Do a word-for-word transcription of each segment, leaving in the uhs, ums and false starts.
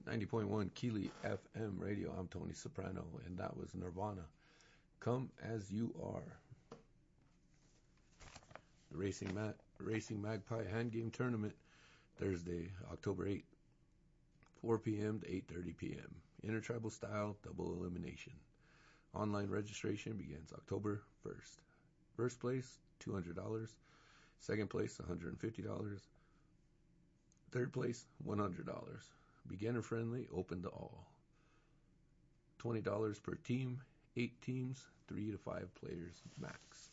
ninety point one Keely F M radio. I'm Tony Soprano, and that was Nirvana. Come As You Are. The Racing, Ma- Racing Magpie Hand Game Tournament, Thursday, October eighth, four p.m. to eight thirty p.m. Intertribal style, double elimination. Online registration begins October first. First place, two hundred dollars. Second place, one hundred fifty dollars. Third place, one hundred dollars. Beginner friendly, open to all. twenty dollars per team, eight teams, three to five players max.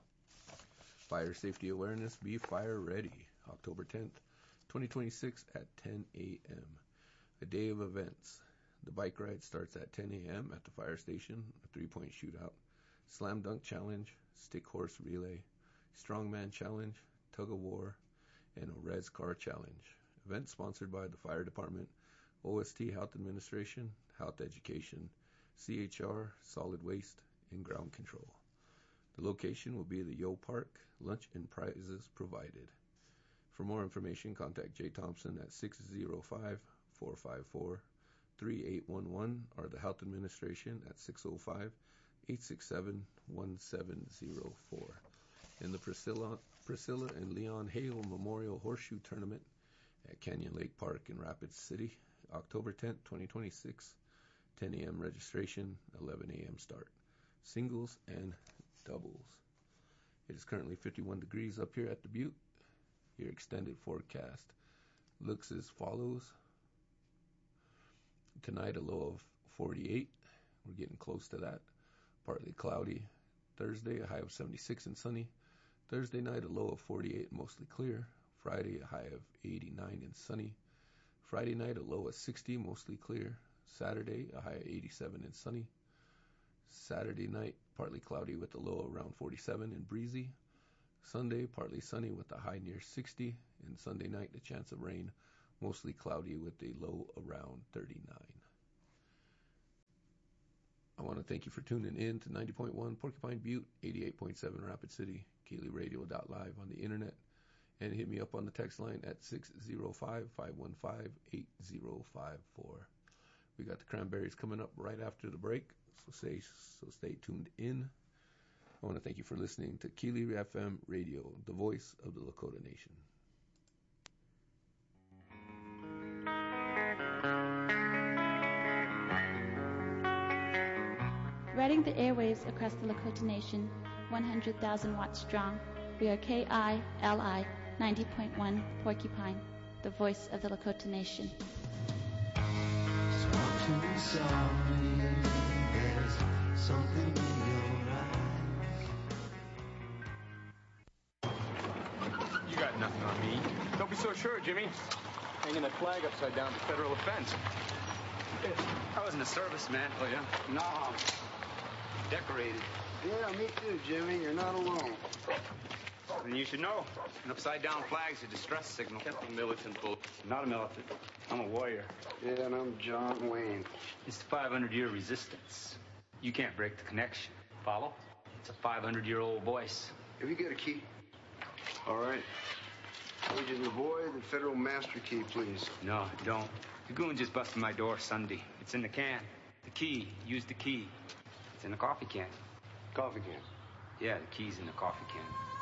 Fire safety awareness, be fire ready. October tenth, twenty twenty-six at ten a.m. A day of events. The bike ride starts at ten a.m. at the fire station, a three-point shootout, slam dunk challenge, stick horse relay, strongman challenge, tug of war, and a res car challenge. Event sponsored by the Fire Department, O S T Health Administration, Health Education, C H R, Solid Waste, and Ground Control. The location will be the Yo Park. Lunch and prizes provided. For more information, contact Jay Thompson at six oh five, four five four, three eight one one or the Health Administration at six oh five, eight six seven, one seven oh four. In the Priscilla, Priscilla and Leon Hale Memorial Horseshoe Tournament at Canyon Lake Park in Rapid City, October tenth, twenty twenty-six, ten a.m. registration, eleven a.m. start. Singles and doubles. It is currently fifty-one degrees up here at the Butte. Your extended forecast looks as follows. Tonight a low of forty-eight. We're getting close to that. Partly cloudy. Thursday a high of seventy-six and sunny. Thursday night a low of forty-eight and mostly clear. Friday a high of eighty-nine and sunny. Friday night a low of sixty, mostly clear. Saturday a high of eighty-seven and sunny. Saturday night partly cloudy with a low around forty-seven and breezy. Sunday partly sunny with a high near sixty. And Sunday night a chance of rain, mostly cloudy with a low around thirty-nine. I want to thank you for tuning in to ninety point one Porcupine Butte, eighty-eight point seven Rapid City, Keely Radio dot live on the internet. And hit me up on the text line at six oh five, five one five, eight oh five four. We got the Cranberries coming up right after the break, so stay, so stay tuned in. I want to thank you for listening to Keely F M Radio, the voice of the Lakota Nation. Riding the airwaves across the Lakota Nation, one hundred thousand watts strong, we are K I L I ninety point one Porcupine, the voice of the Lakota Nation. Talk to me softly, there's something in your eyes. You got nothing on me. Don't be so sure, Jimmy. Hanging that flag upside down is a federal offense. I was in the service, man. Oh, yeah? No. Decorated. Yeah, me too, Jimmy. You're not alone. And you should know, an upside-down flag's a distress signal. A militant bull. Not a militant. I'm a warrior. Yeah, and I'm John Wayne. It's the five hundred year resistance. You can't break the connection. Follow? It's a five hundred year old voice. Have you got a key? All right. Agent Lavoie, the federal master key, please. No, I don't. The goon just busted my door Sunday. It's in the can. The key. Use the key. It's in the coffee can. Coffee can. Yeah, the key's in the coffee can.